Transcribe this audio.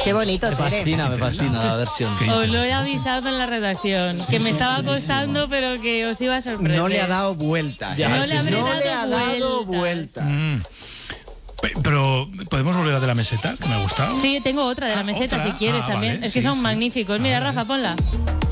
Qué bonito, Me Tere. fascina la versión. Os lo he avisado en la redacción, que me estaba costando, pero que os iba a sorprender. No le ha dado vuelta. Ya, No le habré no le ha dado dado vueltas. vuelta. Pero, ¿podemos volver a de la meseta? Que me ha gustado. Sí, tengo otra de la meseta ¿otra? si quieres también. Vale, es que sí, son sí. magníficos. Mira, Rafa, ponla.